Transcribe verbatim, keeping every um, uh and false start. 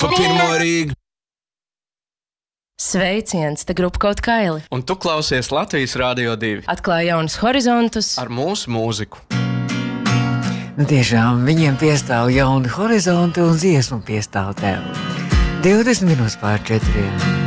Pa pirmo Rīgu. Sveiciens, te grupa Kaut Kaili. Un tu klausies Latvijas Rādio divi. Atklāj jaunus horizontus Ar mūsu mūziku. Nu tiešām, viņiem piestāv jauni horizonti un dziesmu piestāv tev. divdesmit minūtes pār četriem.